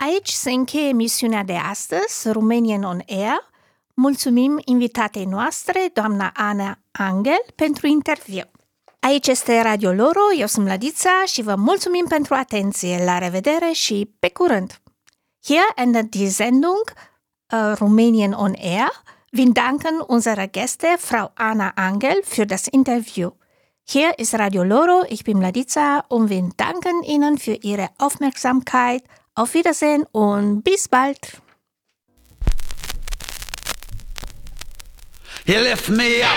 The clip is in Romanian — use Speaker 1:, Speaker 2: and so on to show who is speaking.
Speaker 1: Aici se încheie emisiunea de astăzi, Romanian on Air. Mulțumim invitatei noastre, doamna Ana Angel, pentru interviu. Aici este Radio Loro, eu sunt Mladița și vă mulțumim pentru atenție. La revedere și pe curând! Hier endet die Sendung Romanian on Air. Wir danken unserer Gäste, Frau Ana Angel, für das Interview. Hier ist Radio Loro, ich bin Mladița und wir danken Ihnen für Ihre Aufmerksamkeit. Auf Wiedersehen und bis bald!
Speaker 2: He left me out.